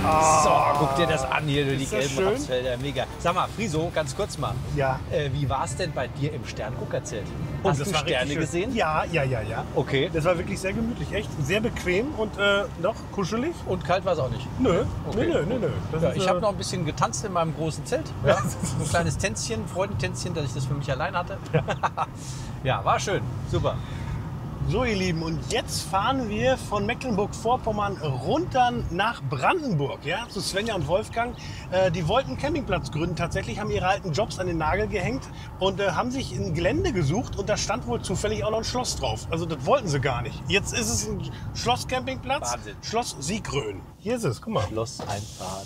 So, guck dir das an hier, die gelben schön? Rapsfelder. Mega. Sag mal, Friso, ganz kurz mal. Ja. Wie war es denn bei dir im Sternguckerzelt? Oh, Hast das du war richtig Sterne schön. gesehen? Ja. Okay. Das war wirklich sehr gemütlich, echt. Sehr bequem und noch kuschelig. Und kalt war es auch nicht? Nö, Okay. nö. Das Ja, ist, ich habe noch ein bisschen getanzt in meinem großen Zelt. Ja. So ein kleines Tänzchen, Freudentänzchen, dass ich das für mich allein hatte. Ja, war schön. Super. So, ihr Lieben, und jetzt fahren wir von Mecklenburg-Vorpommern runter nach Brandenburg, ja, zu Svenja und Wolfgang. Die wollten einen Campingplatz gründen, tatsächlich, haben ihre alten Jobs an den Nagel gehängt und haben sich ein Gelände gesucht und da stand wohl zufällig auch noch ein Schloss drauf. Also das wollten sie gar nicht. Jetzt ist es ein Schlosscampingplatz, Wahnsinn. Schloss Siegrön. Hier ist es, guck mal. Schlosseinfahrt.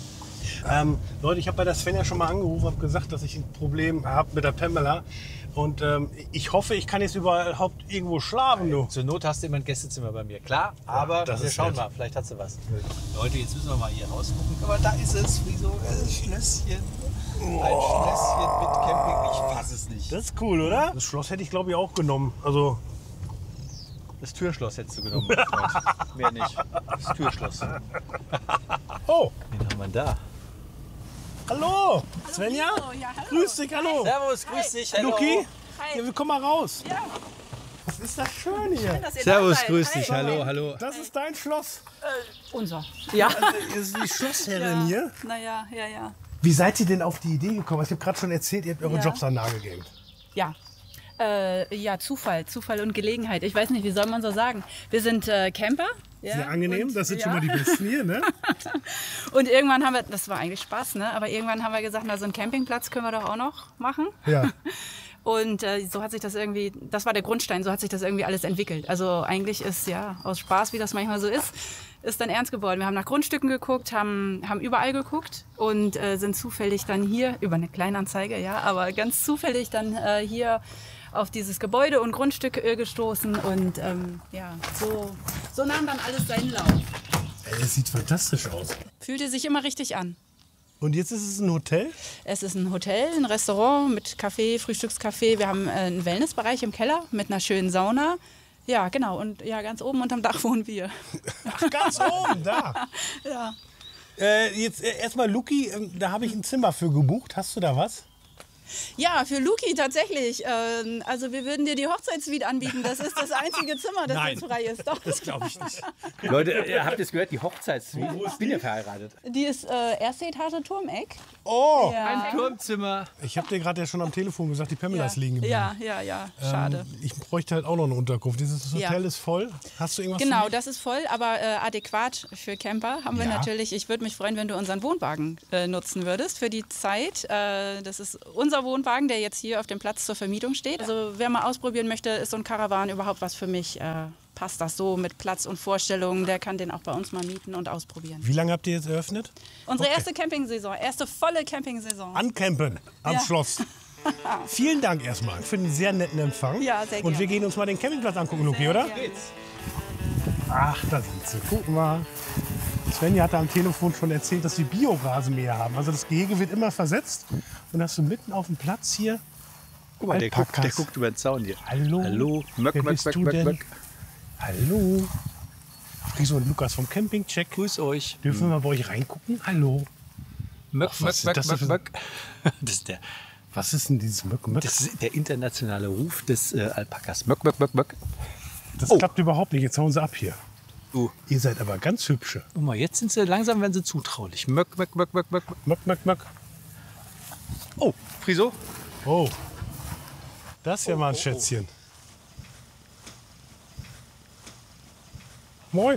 Leute, ich habe bei der Svenja schon mal angerufen, habe gesagt, dass ich ein Problem habe mit der Pamela. Und ich hoffe, ich kann jetzt überhaupt irgendwo schlafen, du. Zur Not hast du immer ein Gästezimmer bei mir, klar. Aber das wir ist schauen nett. mal, vielleicht hat sie was. Leute, jetzt müssen wir mal hier rausgucken. Aber da ist es, Friso, ein Schlösschen. Ein Schlösschen mit Camping. Ich fasse es nicht. Das ist cool, oder? Das Schloss hätte ich, glaube ich, auch genommen. Also, Das Türschloss hättest du genommen, mein Freund. Mehr nicht. Das Türschloss. oh, Wen haben wir da? hallo, Svenja. Ja, hallo. Grüß dich, hallo. Servus, grüß dich. Hallo. Luki, Hi. ja, wir kommen mal raus. Ja, Was ist das schön hier? dass ihr Servus, da seid. grüß Hi. dich. Hallo, hallo. Das ist dein Schloss. Unser. Ja. Das ist die Schlossherrin hier. Naja, ja. Wie seid ihr denn auf die Idee gekommen? Ich habe gerade schon erzählt, ihr habt eure Ja. Jobs an den Nagel gehängt. Ja. Ja, Zufall und Gelegenheit. Ich weiß nicht, wie soll man so sagen. Wir sind Camper. Ja, Sehr angenehm, und, das sind ja. schon mal die Besten hier, ne? Und irgendwann haben wir, das war eigentlich Spaß, ne? Aber irgendwann haben wir gesagt, na, so einen Campingplatz können wir doch auch noch machen. Ja. Und so hat sich das irgendwie, das war der Grundstein, so hat sich das irgendwie alles entwickelt. Also eigentlich ist ja aus Spaß, wie das manchmal so ist dann ernst geworden. Wir haben nach Grundstücken geguckt, haben überall geguckt und sind zufällig dann hier, über eine Kleinanzeige, ja, aber ganz zufällig dann hier auf dieses Gebäude und Grundstück gestoßen und ja, so nahm dann alles seinen Lauf. Ey, es sieht fantastisch aus. Fühlte sich immer richtig an. Und jetzt ist es ein Hotel? Es ist ein Hotel, ein Restaurant mit Café, Frühstückscafé. Wir haben einen Wellnessbereich im Keller mit einer schönen Sauna. Ja, genau. Und ja, ganz oben unterm Dach wohnen wir. Ach, ganz oben, da. Ja. Jetzt erstmal, Luki, da habe ich ein Zimmer für gebucht. Hast du da was? Ja, für Luki tatsächlich. Also wir würden dir die Hochzeitssuite anbieten. Das ist das einzige Zimmer, das Nein. jetzt frei ist. Doch. Das glaube ich nicht. Leute, ihr habt es gehört, die Hochzeitssuite. Ich bin ja verheiratet. Die ist erste Etage Turmeck. Oh! Ja. Ein Turmzimmer. Ich habe dir gerade ja schon am Telefon gesagt, die Pamela ist liegen geblieben. Ja, schade. Ich bräuchte halt auch noch eine Unterkunft. Dieses Hotel Ja. ist voll. Hast du irgendwas für Genau, mich? das ist voll, aber adäquat für Camper haben wir Ja. natürlich. Ich würde mich freuen, wenn du unseren Wohnwagen nutzen würdest für die Zeit. Das ist unser Wohnwagen, der jetzt hier auf dem Platz zur Vermietung steht. Also wer mal ausprobieren möchte, ist so ein Caravan überhaupt was für mich? Passt das so mit Platz und Vorstellungen? Der kann den auch bei uns mal mieten und ausprobieren. Wie lange habt ihr jetzt eröffnet? Unsere erste Campingsaison, erste volle Campingsaison. Ancampen am Ja. Schloss. Vielen Dank erstmal für den sehr netten Empfang. Ja, sehr Und wir gerne. gehen uns mal den Campingplatz angucken, Luki, oder? gerne. Ach, da sind sie. Guck mal. Svenja hat am Telefon schon erzählt, dass wir Biorasenmäher haben. Also das Gehege wird immer versetzt. Und hast du mitten auf dem Platz hier. Guck mal, der Alpakas. guckt über den Zaun hier. Hallo. Hallo. Möck, Wer möck, bist möck, du möck, denn? möck. Hallo. Friso und Lukas vom Campingcheck. Grüß euch. Dürfen wir mal bei euch reingucken? Hallo. Möck, Ach, was möck, ist möck, das möck, für- möck. Das ist der, Was ist denn dieses Möck? das ist der internationale Ruf des Alpakas. Möck, möck, möck, möck. Das Oh. klappt überhaupt nicht. Jetzt hauen sie ab hier. Oh. Ihr seid aber ganz hübsche. Guck mal, jetzt sind sie langsam, werden sie zutraulich. Möck, möck, möck, möck, möck. Möck, möck, möck. Oh, Friso. Oh. Das ist ja mal ein Schätzchen. Moin.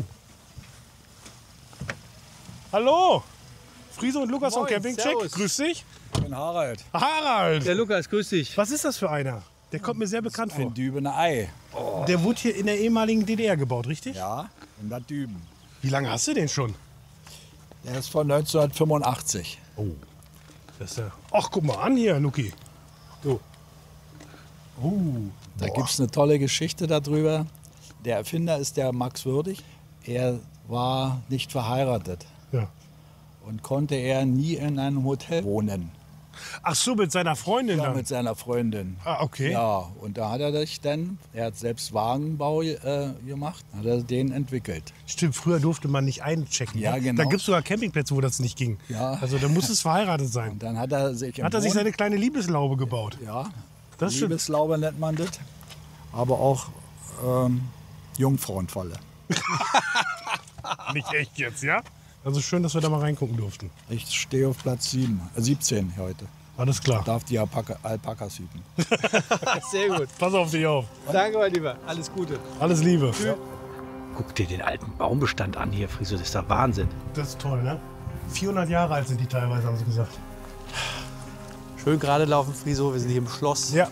Hallo. Friso und Lukas vom Moin, Campingcheck. servus. Grüß dich. Ich bin Harald. Harald. Der Lukas, grüß dich. Was ist das für einer? Der kommt mir sehr bekannt vor. Ein Dübener Ei. Der wurde hier in der ehemaligen DDR gebaut, richtig? Ja, in Bad Düben. Wie lange hast du den schon? Der ist von 1985. Oh. Das ist ja. Ach, guck mal an hier, Luki. Du. Oh. Da gibt es eine tolle Geschichte darüber. Der Erfinder ist der Max Würdig. Er war nicht verheiratet Ja. und konnte er nie in einem Hotel wohnen. Ach so, mit seiner Freundin Ja, dann? mit seiner Freundin. Ah, okay. Ja, und da hat er sich dann, er hat selbst Wagenbau gemacht, hat er den entwickelt. Stimmt, früher durfte man nicht einchecken. Ja, ne? genau. Da gibt es sogar Campingplätze, wo das nicht ging. Ja. Also da muss es verheiratet sein. Und dann hat er sich Hat er sich seine kleine Liebeslaube gebaut? ja, Das stimmt. Liebeslaube nennt man das, aber auch Jungfrauenfalle. Nicht echt jetzt, ja? Also schön, dass wir da mal reingucken durften. Ich stehe auf Platz 17 heute. Alles klar. Darf die Alpakas hüten. Sehr gut. Pass auf dich auf. Danke, mein Lieber. Alles Gute. Alles Liebe. Guck dir den alten Baumbestand an hier, Friso. Das ist doch Wahnsinn. Das ist toll, ne? 400 Jahre alt sind die teilweise, haben sie gesagt. Schön gerade laufen, Friso. Wir sind hier im Schloss. Ja.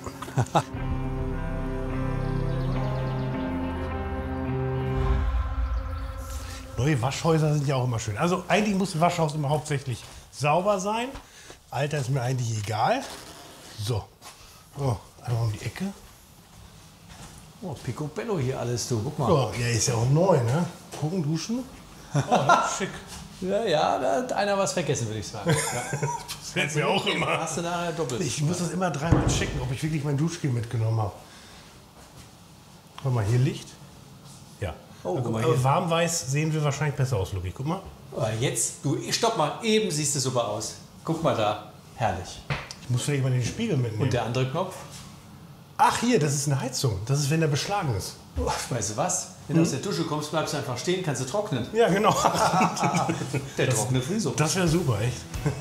Neue Waschhäuser sind ja auch immer schön. Also eigentlich muss ein Waschhaus immer hauptsächlich sauber sein. Alter ist mir eigentlich egal. So. Oh, einmal um die Ecke. Oh, Picobello hier alles, du. Guck mal. Oh, ja, ist ja auch neu, ne? Gucken, duschen. Oh, das ist schick. Ja, da hat einer was vergessen, würde ich sagen. Ja. Das fällt mir auch immer. Hast du nachher doppelt. Ich muss das immer dreimal checken, ob ich wirklich mein Duschgel mitgenommen habe. Guck mal, hier Licht. Ja. Oh, guck mal Aber hier. warmweiß sehen wir wahrscheinlich besser aus, Luki. Guck mal. Aber jetzt, du, stopp mal, eben siehst du super aus. Guck mal da. Herrlich. Ich muss vielleicht mal den Spiegel mitnehmen. Und der andere Knopf? Ach, hier, das ist eine Heizung. Das ist, wenn der beschlagen ist. Oh, weißt du was? Wenn du aus der Dusche kommst, bleibst du einfach stehen, kannst du trocknen. Ja, genau. Der trockene Friso. Das wäre super, echt.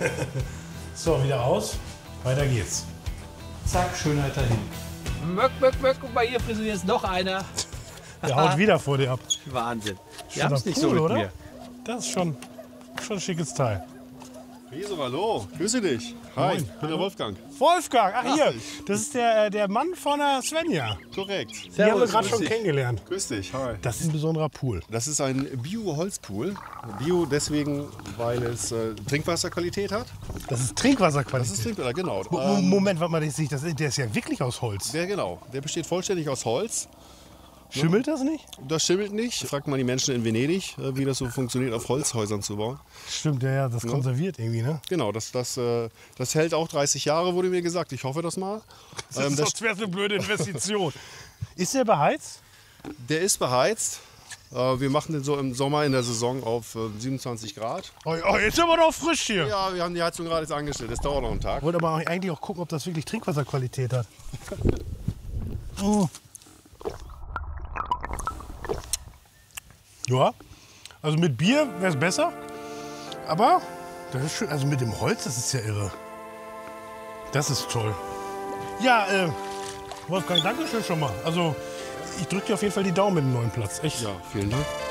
So, wieder aus. Weiter geht's. Zack, Schönheit dahin. Möck, möck, möck. Guck mal hier, Friso, hier ist noch einer. Der haut wieder vor dir ab. Wahnsinn. Wir Schöner haben es nicht so Pool, mit oder? mir. Das ist schon ein schickes Teil. Wieso, hallo, grüße dich. Hi, ich bin der Wolfgang. Wolfgang, ach hier, das ist der Mann von der Svenja. Korrekt. Die haben wir Servus, gerade grüß schon dich. kennengelernt. Grüß dich, hi. Das ist ein besonderer Pool. Das ist ein Bio-Holzpool. Bio deswegen, weil es Trinkwasserqualität hat. Das ist Das ist Trinkwasserqualität. Trinkwasser, genau. Moment, warte mal, der ist ja wirklich aus Holz. Der besteht vollständig aus Holz. Schimmelt das nicht? Das schimmelt nicht. Fragt mal die Menschen in Venedig, wie das so funktioniert, auf Holzhäusern zu bauen. Stimmt, ja, das konserviert irgendwie, ne? Genau, das hält auch 30 Jahre, wurde mir gesagt. Ich hoffe das mal. Das wäre eine blöde Investition. Ist der beheizt? Der ist beheizt. Wir machen den so im Sommer in der Saison auf 27 Grad. Oh, jetzt sind wir doch frisch hier. Ja, wir haben die Heizung gerade jetzt angestellt. Das dauert noch einen Tag. Ich wollte aber eigentlich auch gucken, ob das wirklich Trinkwasserqualität hat. Oh. Ja, also mit Bier wäre es besser. Aber das ist schön. Also mit dem Holz, das ist ja irre. Das ist toll. Ja, Wolfgang, danke schön schon mal. Also ich drücke dir auf jeden Fall die Daumen mit dem neuen Platz. Echt. Ja, vielen Dank.